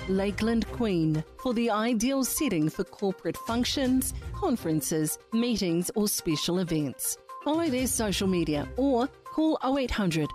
Lakeland Queen for the ideal setting for corporate functions, conferences, meetings or special events. Follow their social media or call 0800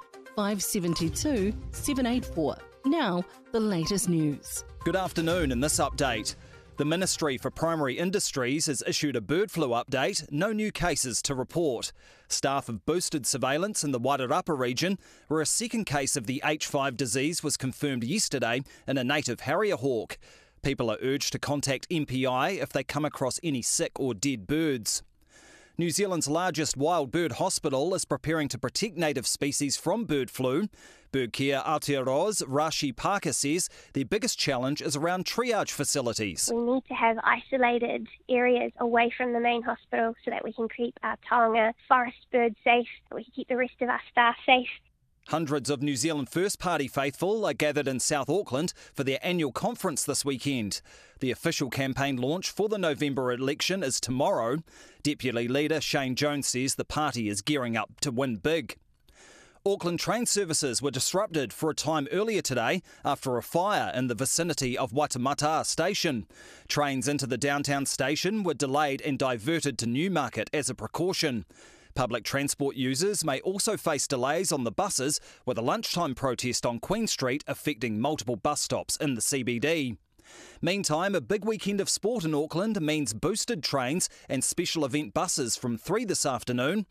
572 784. Now, the latest news. Good afternoon. In this update, the Ministry for Primary Industries has issued a bird flu update. No new cases to report. Staff have boosted surveillance in the Wairarapa region, where a second case of the H5 disease was confirmed yesterday in a native harrier hawk. People are urged to contact MPI if they come across any sick or dead birds. New Zealand's largest wild bird hospital is preparing to protect native species from bird flu. Bird care Aotearoa's Rashi Parker says their biggest challenge is around triage facilities. We need to have isolated areas away from the main hospital so that we can keep our taonga forest birds safe, that we can keep the rest of our staff safe. Hundreds of New Zealand First Party faithful are gathered in South Auckland for their annual conference this weekend. The official campaign launch for the November election is tomorrow. Deputy Leader Shane Jones says the party is gearing up to win big. Auckland train services were disrupted for a time earlier today after a fire in the vicinity of Waitemata Station. Trains into the downtown station were delayed and diverted to Newmarket as a precaution. Public transport users may also face delays on the buses, with a lunchtime protest on Queen Street affecting multiple bus stops in the CBD. Meantime, a big weekend of sport in Auckland means boosted trains and special event buses from 3 this afternoon.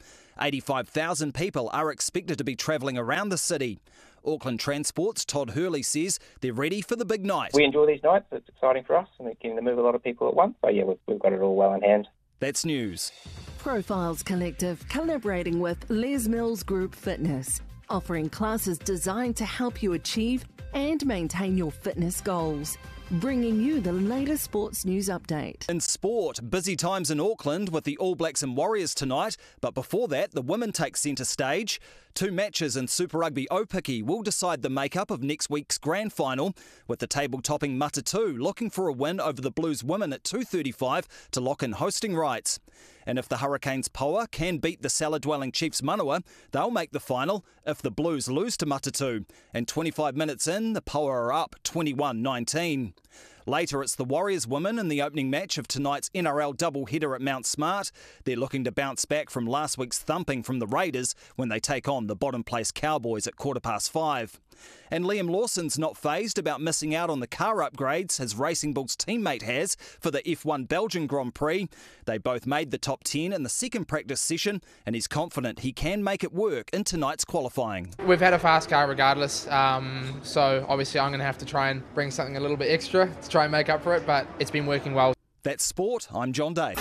85,000 people are expected to be travelling around the city. Auckland Transport's Todd Hurley says they're ready for the big night. We enjoy these nights. It's exciting for us and we're getting to move a lot of people at once. So yeah, we've got it all well in hand. That's news. Profiles Collective collaborating with Les Mills Group Fitness, offering classes designed to help you achieve and maintain your fitness goals. Bringing you the latest sports news update. In sport, busy times in Auckland with the All Blacks and Warriors tonight, but before that, the women take centre stage. 2 matches in Super Rugby Aupiki will decide the makeup of next week's grand final, with the table-topping Matatu looking for a win over the Blues women at 2:35 to lock in hosting rights. And if the Hurricanes Poa can beat the cellar-dwelling Chiefs Manawa, they'll make the final if the Blues lose to Matatu. And 25 minutes in, the Poa are up 21-19. Later, it's the Warriors women in the opening match of tonight's NRL doubleheader at Mount Smart. They're looking to bounce back from last week's thumping from the Raiders when they take on the bottom-place Cowboys at 5:15. And Liam Lawson's not fazed about missing out on the car upgrades his Racing Bulls teammate has for the F1 Belgian Grand Prix. They both made the top 10 in the second practice session, and he's confident he can make it work in tonight's qualifying. We've had a fast car regardless, so obviously I'm going to have to try and bring something a little bit extra to try and make up for it, but it's been working well. That's sport. I'm John Day.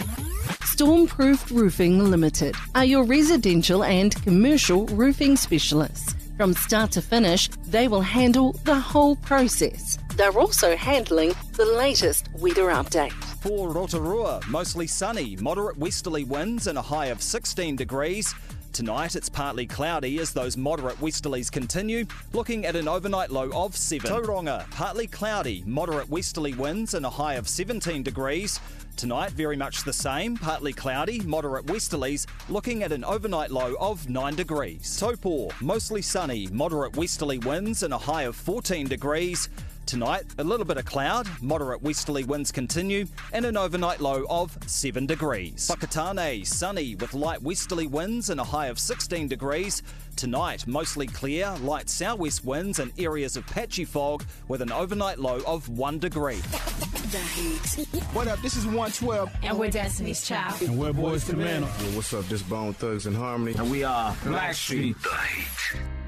Stormproof Roofing Limited are your residential and commercial roofing specialists. From start to finish, they will handle the whole process. They're also handling the latest weather update. For Rotorua, mostly sunny, moderate westerly winds and a high of 16 degrees. Tonight it's partly cloudy as those moderate westerlies continue, looking at an overnight low of 7. Tauranga, partly cloudy, moderate westerly winds and a high of 17 degrees. Tonight very much the same, partly cloudy, moderate westerlies, looking at an overnight low of 9 degrees. Taupō, mostly sunny, moderate westerly winds and a high of 14 degrees. Tonight, a little bit of cloud, moderate westerly winds continue, and an overnight low of 7 degrees. Whakatane, sunny with light westerly winds and a high of 16 degrees. Tonight, mostly clear, light southwest winds and areas of patchy fog with an overnight low of 1 degree. What up, this is 112. And we're Destiny's Child. And we're Boys to Men. What's up, this Bone Thugs and Harmony. And we are Blackstreet. The Heat.